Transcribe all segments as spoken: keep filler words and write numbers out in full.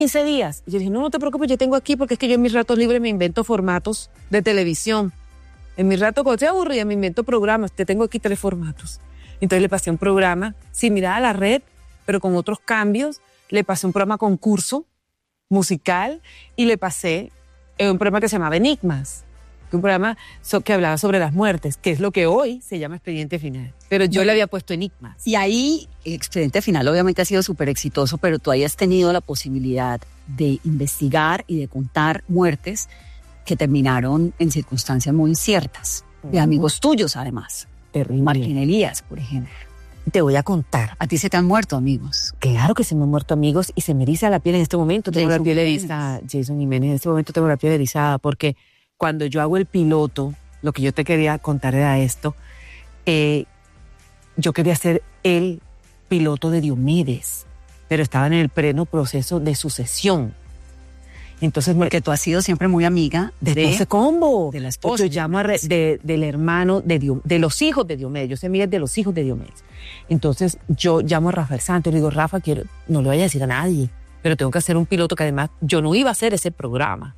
quince días. Y yo dije, no, no te preocupes, yo tengo aquí porque es que yo en mis ratos libres me invento formatos de televisión. En mis ratos, cuando estoy aburrida, me invento programas. Te tengo aquí tres formatos. Entonces le pasé un programa similar a la red, pero con otros cambios. Le pasé un programa concurso musical y le pasé un programa que se llamaba Enigmas. Un programa so, que hablaba sobre las muertes, que es lo que hoy se llama Expediente Final. Pero yo le había puesto Enigmas. Y ahí, Expediente Final obviamente ha sido súper exitoso, pero tú hayas tenido la posibilidad de investigar y de contar muertes que terminaron en circunstancias muy inciertas. De uh-huh. amigos tuyos, además. Terrible. Martín Elías, por ejemplo. Te voy a contar. ¿A ti se te han muerto amigos? Claro que se me han muerto amigos y se me eriza la piel en este momento. Tengo Jason la piel erizada. Jason Jiménez, en este momento tengo la piel erizada porque cuando yo hago el piloto, lo que yo te quería contar era esto. Eh, yo quería ser el piloto de Diomedes, pero estaba en el pleno proceso de sucesión. Entonces, porque tú has sido siempre muy amiga de, de ese combo. De la esposa. Yo llamo a re, de, del hermano de, Diom, de los hijos de Diomedes. Yo sé amiga de los hijos de Diomedes. Entonces, yo llamo a Rafael Santos y le digo, Rafa, quiero, no le vaya a decir a nadie, pero tengo que hacer un piloto que además yo no iba a hacer ese programa.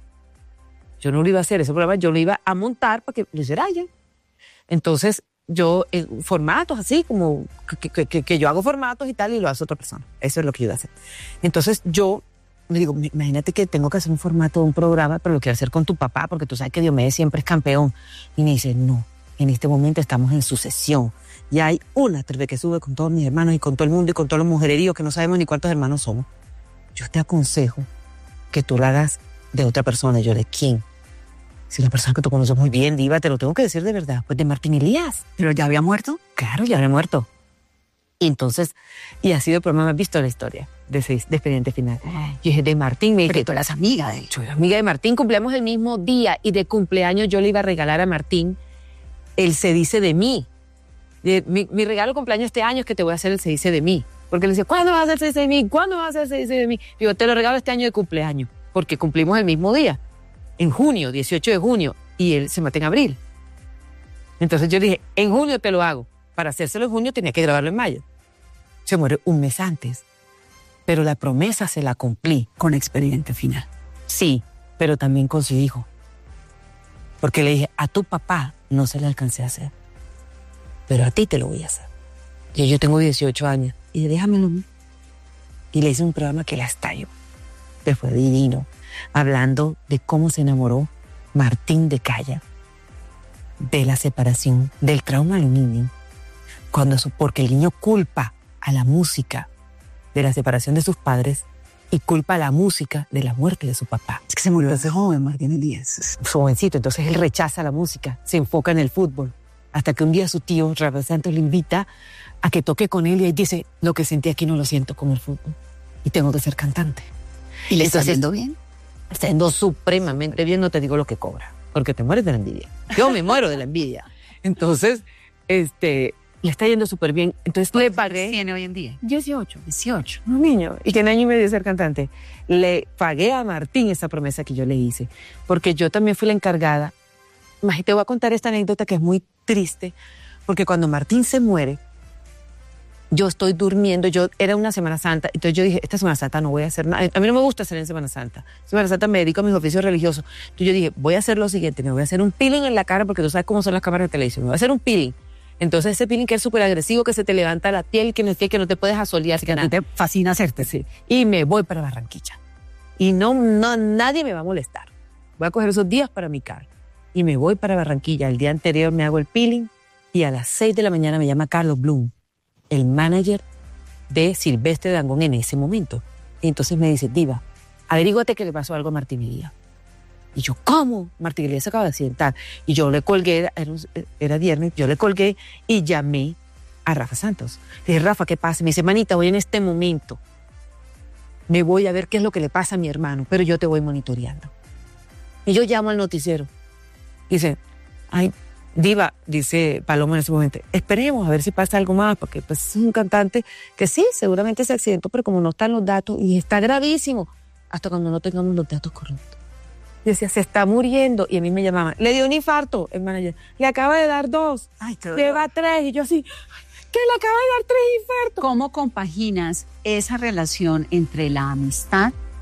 Yo no lo iba a hacer ese programa, yo lo iba a montar para que lo hiciera ella. Entonces, yo, eh, formatos así, como que, que, que, que yo hago formatos y tal, y lo hace otra persona. Eso es lo que yo iba a hacer. Entonces, yo me digo, imagínate que tengo que hacer un formato de un programa, pero lo quiero hacer con tu papá, porque tú sabes que Diomedes siempre es campeón. Y me dice, no, en este momento estamos en sucesión. Y hay una T V que sube con todos mis hermanos y con todo el mundo y con todos los mujereríos que no sabemos ni cuántos hermanos somos. Yo te aconsejo que tú lo hagas de otra persona. Y yo, ¿de quién? Si una persona que tú conoces muy bien, diva, te lo tengo que decir de verdad. Pues de Martín Elías. ¿Pero ya había muerto? Claro, ya había muerto. Y entonces, y ha sido el programa más visto de la historia de, seis, de Expediente Final. Ay. Yo dije, de Martín, me dije... Pero tú eras amiga de él. Yo era amiga de Martín, cumpleaños el mismo día y de cumpleaños yo le iba a regalar a Martín el Se Dice de Mí. De, mi, mi regalo de cumpleaños este año es que te voy a hacer el Se Dice de Mí. Porque le decía, ¿cuándo vas a hacer el Se Dice de Mí? ¿Cuándo vas a hacer el Se Dice de Mí? Digo, te lo regalo este año de cumpleaños, porque cumplimos el mismo día, en junio, dieciocho de junio, y él se mata en abril. Entonces yo dije, en junio te lo hago. Para hacérselo en junio tenía que grabarlo en mayo. Se muere un mes antes, pero la promesa se la cumplí. Con Expediente Final. Sí, pero también con su hijo. Porque le dije, a tu papá no se le alcancé a hacer, pero a ti te lo voy a hacer. Y yo tengo dieciocho años, y déjamelo. Y le hice un programa que la estalló, que fue divino, hablando de cómo se enamoró Martín de Calla, de la separación, del trauma del niño, cuando, porque el niño culpa a la música de la separación de sus padres y culpa a la música de la muerte de su papá. Es que se murió desde joven, Martín Elías. Jovencito, entonces él rechaza la música, se enfoca en el fútbol, hasta que un día su tío, Rafael Santos, le invita a que toque con él y él dice, lo que sentí aquí no lo siento con el fútbol y tengo que ser cantante. ¿Y le está haciendo bien? Está yendo supremamente bien, no te digo lo que cobra, porque te mueres de la envidia. Yo me muero de la envidia. Entonces, este... le está yendo súper bien. Entonces le pagué. ¿Tiene hoy en día? dieciocho. dieciocho. Un niño. Y tiene año y medio de ser cantante. Le pagué a Martín esa promesa que yo le hice. Porque yo también fui la encargada. Imagínate, te voy a contar esta anécdota que es muy triste. Porque cuando Martín se muere, yo estoy durmiendo. Yo era una Semana Santa. Entonces yo dije, esta Semana Santa no voy a hacer nada. A mí no me gusta hacer en Semana Santa. Semana Santa me dedico a mis oficios religiosos. Entonces yo dije, voy a hacer lo siguiente. Me voy a hacer un peeling en la cara porque tú sabes cómo son las cámaras de televisión. Me voy a hacer un peeling. Entonces ese peeling que es súper agresivo, que se te levanta la piel, que no, que no te puedes asolear. Que a ti te fascina hacerte. Sí. Y me voy para Barranquilla. Y no, no, nadie me va a molestar. Voy a coger esos días para mi cara. Y me voy para Barranquilla. El día anterior me hago el peeling y a las seis de la mañana me llama Carlos Bloom, el manager de Silvestre Dangond en ese momento. Y entonces me dice, diva, averíguate que le pasó algo a Martín Elías. Y yo, ¿cómo? Martín Elías se acaba de accidentar. Y yo le colgué, era, era viernes, yo le colgué y llamé a Rafa Santos. Le dije, Rafa, ¿qué pasa? Me dice, manita, voy en este momento. Me voy a ver qué es lo que le pasa a mi hermano, pero yo te voy monitoreando. Y yo llamo al noticiero. Dice, ay, diva, dice Paloma en ese momento, esperemos a ver si pasa algo más, porque pues es un cantante que sí, seguramente se accidentó, pero como no están los datos, y está gravísimo, hasta cuando no tengamos los datos correctos. Y decía, se está muriendo. Y a mí me llamaban, le dio un infarto, el manager. Le acaba de dar dos. Ay, lleva tres. Y yo así, que le acaba de dar tres infartos. ¿Cómo compaginas esa relación entre la amistad